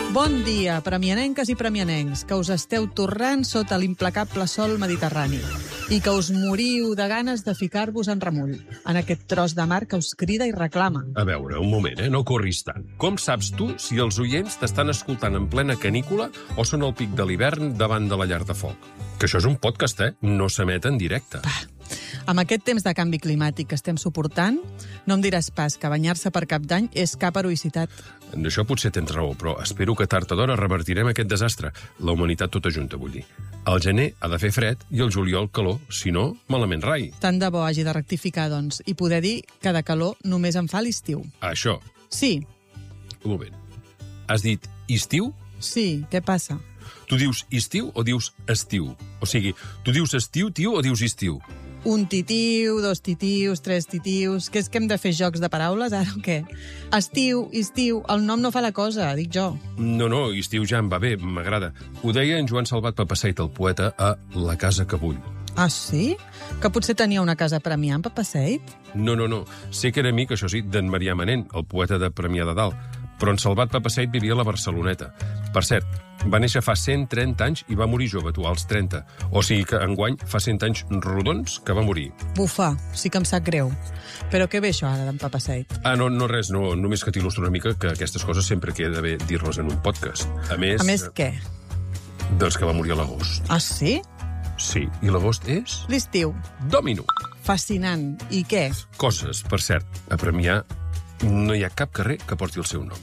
Bon dia, premianenques i premianencs, que us esteu torrant sota l'implacable sol mediterrani i que us moriu de ganes de ficar-vos en remull, en aquest tros de mar que us crida i reclama. A veure, un moment, no corris tant. Com saps tu si els oients t'estan escoltant en plena canícula o són al pic de l'hivern davant de la llar de foc? Que això és un podcast, No s'emet en directe. Amb aquest temps de canvi climàtic que estem suportant, no em diràs pas que banyar-se per Cap d'Any és cap heroïcitat. D'això potser tens raó, però espero que tard o d'hora revertirem aquest desastre. La humanitat tota junta, vull dir. Al gener ha de fer fred i al juliol calor, si no, malament rai. Tant de bo hagi de rectificar, doncs, i poder dir que de calor només en fa l'estiu. Això. Sí. Un moment. Has dit estiu? Sí, què passa? Tu dius estiu o dius estiu? O sigui, tu dius estiu, tio, o dius estiu? Un titiu, dos titius, tres titius... Que és que hem de fer jocs de paraules, ara o què? Estiu, el nom no fa la cosa, dic jo. No, estiu ja em va bé, m'agrada. Ho deia en Joan Salvat Papaseit, el poeta, a La casa que vull. Ah, sí? Que potser tenia una casa a Premià, en Papaseit? No. Sé que era amic, això sí, d'en Marià Manent, el poeta de Premià de Dalt. Però en Salvat Papaseit vivia a la Barceloneta. Per cert, va néixer fa 130 anys i va morir jove, tu, als 30. O sigui que enguany fa 100 anys rodons que va morir. Bufa, sí que em sap greu. Però què ve això ara d'en Papaseit? No res, només que t'il·lustro una mica que aquestes coses sempre queda bé dir-les en un podcast. A més, què? Doncs que va morir a l'agost. Ah, sí? Sí, i l'agost és? L'estiu. Domino. Fascinant. I què? Coses, per cert, a Premià no hi ha cap carrer que porti el seu nom.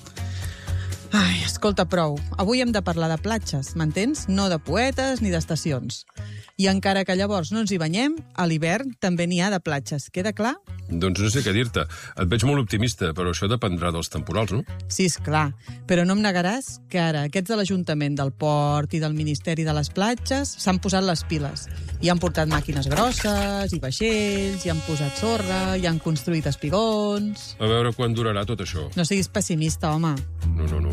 Ai, escolta, prou. Avui hem de parlar de platges, m'entens? No de poetes ni d'estacions. I encara que llavors no ens hi banyem, a l'hivern també n'hi ha de platges. Queda clar? Doncs no sé què dir-te. Et veig molt optimista, però això dependrà dels temporals, no? Sí, esclar. Però no em negaràs que ara aquests de l'Ajuntament del Port i del Ministeri de les Platges s'han posat les piles. I han portat màquines grosses, i vaixells, i han posat sorra, i han construït espigons... A veure quan durarà tot això. No siguis pessimista, home. No.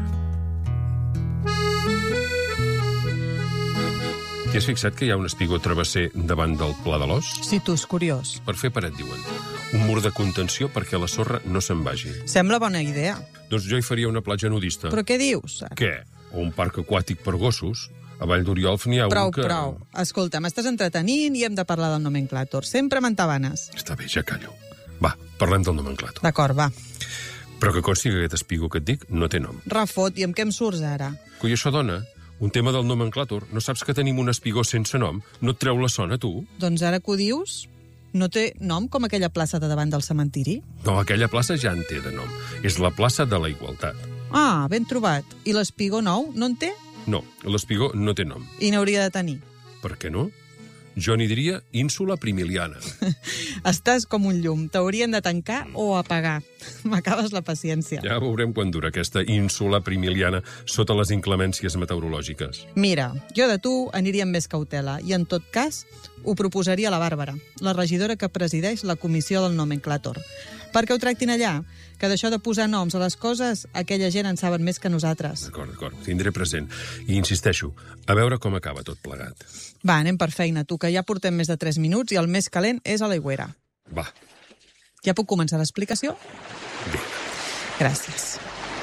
T'hi has fixat que hi ha un espigó travesser davant del Pla de l'Os? Si tu és curiós. Per fer paret, diuen. Un mur de contenció perquè la sorra no se'n vagi. Sembla bona idea. Doncs jo hi faria una platja nudista. Però què dius? Què? O un parc aquàtic per gossos. A Vall d'Oriol n'hi ha un que... Prou. Escolta, m'estàs entretenint i hem de parlar del nomenclàtor. Sempre m'entabanes. Està bé, ja callo. Va, parlem del nomenclàtor. D'acord, va. Però que consti que aquest espigó que et dic no té nom. Refot, i amb què em surts ara? Coi, això, dona, un tema del nomenclàtor. No saps que tenim un espigó sense nom? No et treu la son, a tu? Doncs ara que ho dius, no té nom com aquella plaça de davant del cementiri? No, aquella plaça ja en té de nom. És la plaça de la Igualtat. Ah, ben trobat. I l'espigó nou no en té? No, l'espigó no té nom. I n'hauria de tenir. Per què no? Jo n'hi diria ínsula primiliana. Estàs com un llum. T'haurien de tancar o apagar. M'acabes la paciència. Ja veurem quan dura aquesta ínsula primiliana sota les inclemències meteorològiques. Mira, jo de tu aniria amb més cautela i, en tot cas, ho proposaria a la Bàrbara, la regidora que presideix la comissió del nomenclàtor. Perquè ho tractin allà, que d'això de posar noms a les coses, aquella gent en saben més que nosaltres. D'acord, tindré present. I insisteixo, a veure com acaba tot plegat. Va, anem per feina, tu, que ja portem més de 3 minuts i el més calent és a l'aigüera. Va. Ja puc començar l'explicació? Bé. Gràcies.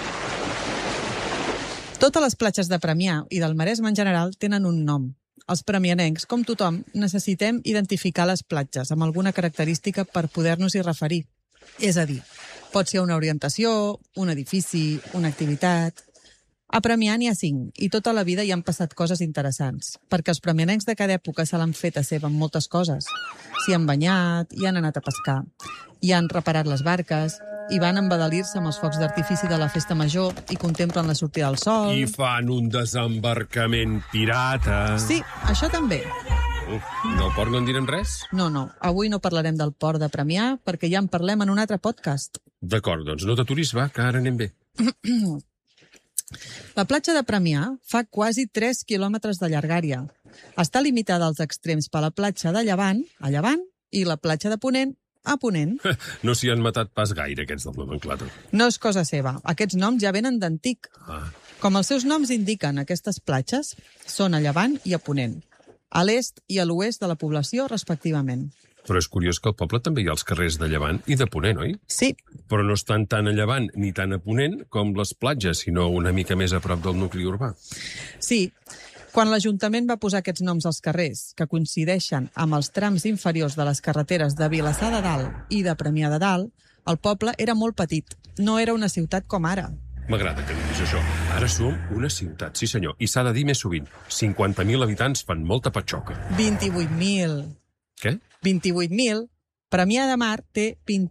Totes les platges de Premià i del Maresme en general tenen un nom. Els premianencs, com tothom, necessitem identificar les platges amb alguna característica per poder-nos-hi referir. És a dir, pot ser una orientació, un edifici, una activitat... A Premià n'hi ha 5, i tota la vida hi han passat coses interessants, perquè els premianencs de cada època se l'han fet a seva amb moltes coses. S'hi han banyat, hi han anat a pescar, hi han reparat les barques, i van embadalir-se amb els focs d'artifici de la festa major i contemplen la sortida del sol... I fan un desembarcament pirata. Sí, això també. Del port no en direm res? No, avui no parlarem del port de Premià, perquè ja en parlem en un altre podcast. D'acord, doncs no t'aturis, va, que ara anem bé. La platja de Premià fa quasi 3 quilòmetres de llargària. Està limitada als extrems per la platja de Llevant, a llevant, i la platja de Ponent, a ponent. No s'hi han matat pas gaire, aquests del nomenclàtor. No és cosa seva. Aquests noms ja venen d'antic. Com els seus noms indiquen, aquestes platges són a llevant i a ponent, a l'est i a l'oest de la població, respectivament. Però és curiós que al poble també hi ha els carrers de Llevant i de Ponent, oi? Sí, Però no estan tan a Llevant ni tan a Ponent com les platges, sinó una mica més a prop del nucli urbà. sí. Quan l'Ajuntament va posar aquests noms als carrers, que coincideixen amb els trams inferiors de les carreteres de Vilassar de Dalt i de Premià de Dalt, el poble era molt petit. No era una ciutat com ara. M'agrada que diguis això. Ara som una ciutat, sí senyor, i s'ha de dir més sovint. 50.000 habitants fan molta patxoca. 28.000. Què? 28.000. Premià de Mar té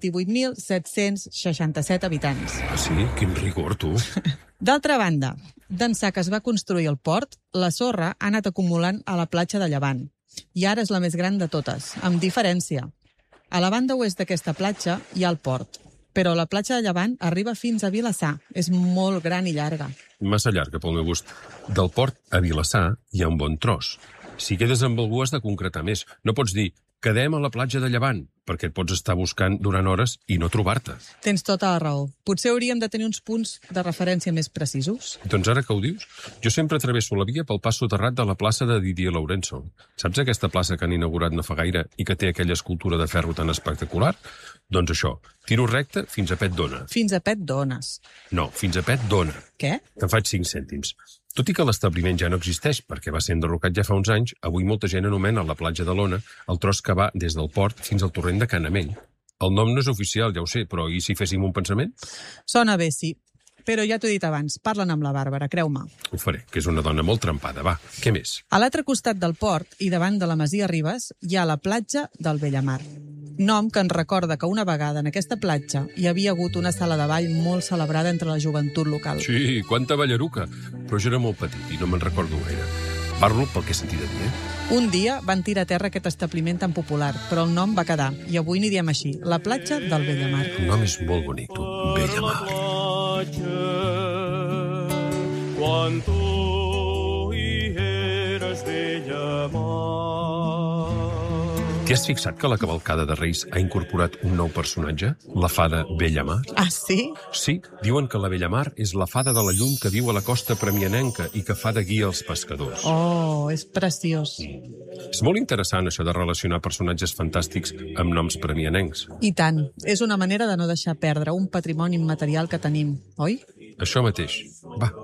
28.767 habitants. Ah, sí? Quin rigor, tu. D'altra banda, d'ençà que es va construir el port, la sorra ha anat acumulant a la platja de Llevant. I ara és la més gran de totes, amb diferència. A la banda oest d'aquesta platja hi ha el port, però la platja de Llevant arriba fins a Vilassar. És molt gran i llarga. Massa llarga pel meu gust. Del port a Vilassar hi ha un bon tros. Si quedes amb algú has de concretar més. No pots dir, quedem a la platja de Llevant, perquè et pots estar buscant durant hores i no trobar-te. Tens tota la raó. Potser hauríem de tenir uns punts de referència més precisos. Doncs ara que ho dius, jo sempre travesso la via pel pas soterrat de la plaça de Didier Lourenço. Saps aquesta plaça que han inaugurat no fa gaire i que té aquella escultura de ferro tan espectacular? Doncs això, tiro recte fins a Pet Dona. Fins a Pet Dones. No, fins a Pet Dona. Què? Te'n faig 5 cèntims. Tot i que l'establiment ja no existeix perquè va ser enderrocat ja fa uns anys, avui molta gent anomena la platja de l'Ona el tros que va des del port fins al torrent de Canamell. El nom no és oficial, ja ho sé, però i si féssim un pensament? Sona bé, sí. Però ja t'ho he dit abans, parlen amb la Bàrbara, creu-me. Ho faré, que és una dona molt trempada. Va, què més? A l'altre costat del port i davant de la Masia Ribes hi ha la platja del Bellamar. Nom que ens recorda que una vegada en aquesta platja hi havia hagut una sala de ball molt celebrada entre la joventut local. Sí, quanta ballaruca! Però jo era molt petit i no me'n recordo gaire. Parlo pel que he sentit a dir, Un dia van tirar a terra aquest establiment tan popular, però el nom va quedar, i avui n'hi diem així, la platja del Bellamar. El nom és molt bonic, tu. Bellamar. Quan tu hi eres Bellamar. T'hi has fixat que la cavalcada de Reis ha incorporat un nou personatge? La fada Bellamar? Ah, sí? Sí, diuen que la Bellamar és la fada de la llum que viu a la costa premianenca i que fa de guia als pescadors. Oh, és preciós. És molt interessant això de relacionar personatges fantàstics amb noms premianencs. I tant. És una manera de no deixar perdre un patrimoni immaterial que tenim, oi? Això mateix. Va,